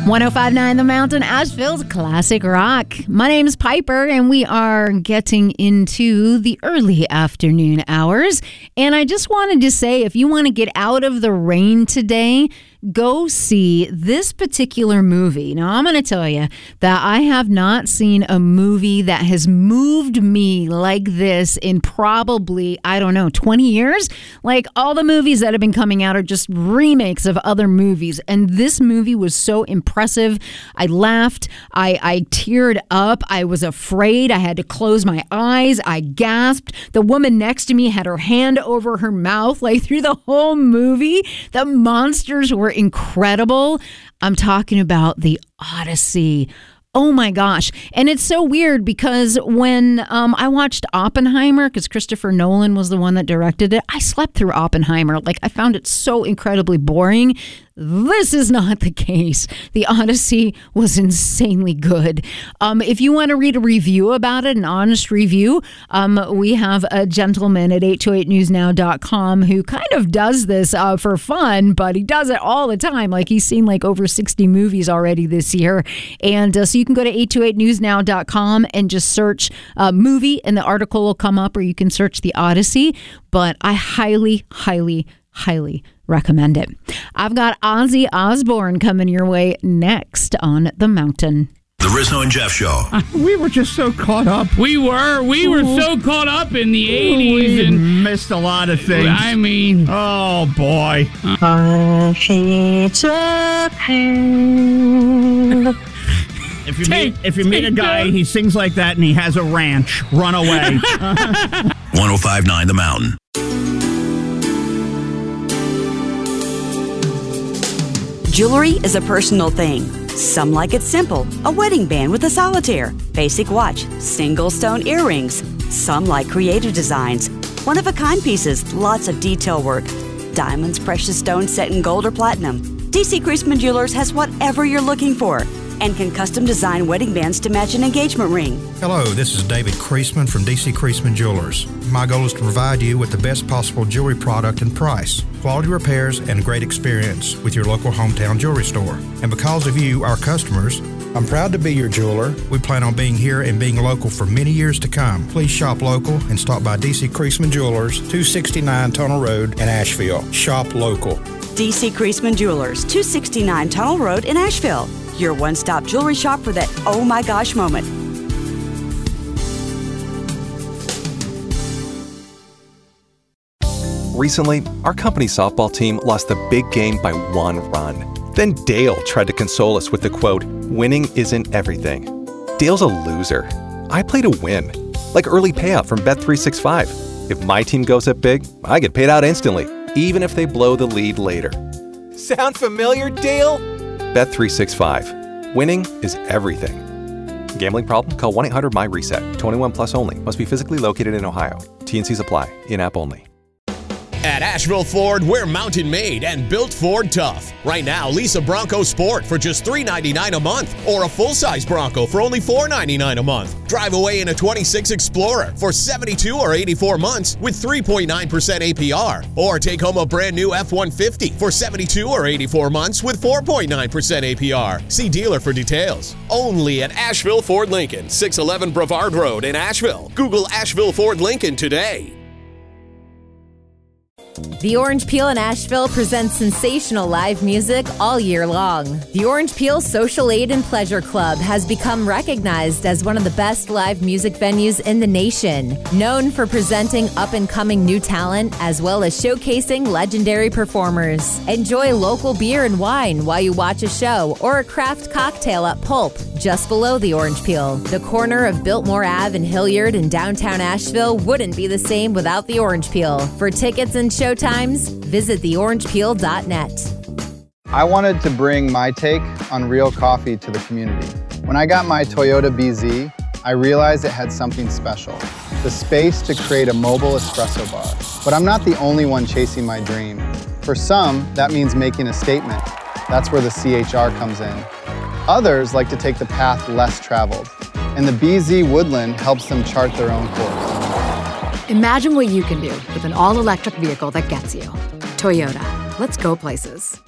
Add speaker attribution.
Speaker 1: 105.9 The Mountain, Asheville's classic rock. My name's Piper, and we are getting into the early afternoon hours. And I just wanted to say, if you want to get out of the rain today, go see this particular movie. Now, I'm going to tell you that I have not seen a movie that has moved me like this in probably, 20 years. Like, all the movies that have been coming out are just remakes of other movies. And this movie was so impressive. I laughed. I teared up. I was afraid. I had to close my eyes. I gasped. The woman next to me had her hand over her mouth, like, through the whole movie. The monsters were incredible. I'm talking about The Odyssey. Oh my gosh. And it's so weird because when I watched Oppenheimer, because Christopher Nolan was the one that directed it, I slept through Oppenheimer. Like, I found it so incredibly boring. This is not the case. The Odyssey was insanely good. If you want to read a review about it, an honest review, we have a gentleman at 828newsnow.com who kind of does this for fun, but he does it all the time. Like, he's seen like over 60 movies already this year. And so you can go to 828newsnow.com and just search movie, and the article will come up, or you can search The Odyssey. But I highly recommend it. I've got Ozzy Osbourne coming your way next on The Mountain.
Speaker 2: The Rizzo and Jeff Show.
Speaker 3: We were just so caught up.
Speaker 4: We were so caught up in the 80s.
Speaker 3: We
Speaker 4: and
Speaker 3: missed a lot of things.
Speaker 4: I mean...
Speaker 3: Oh, boy. If you meet a guy, he sings like that and he has a ranch, run away.
Speaker 2: 105.9 The Mountain.
Speaker 5: Jewelry is a personal thing. Some like it simple, a wedding band with a solitaire, basic watch, single stone earrings. Some like creative designs, one-of-a-kind pieces, lots of detail work. Diamonds, precious stones set in gold or platinum. DC Creasman Jewelers has whatever you're looking for and can custom design wedding bands to match an engagement ring.
Speaker 6: Hello, this is David Creasman from DC Creasman Jewelers. My goal is to provide you with the best possible jewelry product and price, quality repairs, and great experience with your local hometown jewelry store. And because of you, our customers, I'm proud to be your jeweler. We plan on being here and being local for many years to come. Please shop local and stop by DC Creasman Jewelers, 269 Tunnel Road in Asheville. Shop local.
Speaker 5: DC Creasman Jewelers, 269 Tunnel Road in Asheville. Your one-stop jewelry shop for that oh my gosh moment.
Speaker 7: Recently, our company's softball team lost the big game by 1 run. Then Dale tried to console us with the quote, "Winning isn't everything." Dale's a loser. I play to win, like early payout from Bet365. If my team goes up big, I get paid out instantly, even if they blow the lead later. Sound familiar, Dale? Bet365. Winning is everything. Gambling problem? Call 1-800-MY-RESET. 21 plus only. Must be physically located in Ohio. T&Cs apply. In-app only.
Speaker 8: At Asheville Ford, we're mountain made and built Ford tough. Right now, lease a Bronco Sport for just $399 a month, or a full-size Bronco for only $499 a month. Drive away in a 26 Explorer for 72 or 84 months with 3.9% APR, or take home a brand new F-150 for 72 or 84 months with 4.9% APR. See dealer for details. Only at Asheville Ford Lincoln, 611 Brevard Road in Asheville. Google Asheville Ford Lincoln today.
Speaker 9: The Orange Peel in Asheville presents sensational live music all year long. The Orange Peel Social Aid and Pleasure Club has become recognized as one of the best live music venues in the nation, known for presenting up-and-coming new talent as well as showcasing legendary performers. Enjoy local beer and wine while you watch a show or a craft cocktail at Pulp, just below the Orange Peel. The corner of Biltmore Ave and Hilliard in downtown Asheville wouldn't be the same without the Orange Peel. For tickets and showtimes, visit theorangepeel.net.
Speaker 10: I wanted to bring my take on real coffee to the community. When I got my Toyota BZ, I realized it had something special, the space to create a mobile espresso bar. But I'm not the only one chasing my dream. For some, that means making a statement. That's where the CHR comes in. Others like to take the path less traveled, and the BZ Woodland helps them chart their own course.
Speaker 11: Imagine what you can do with an all-electric vehicle that gets you. Toyota. Let's go places.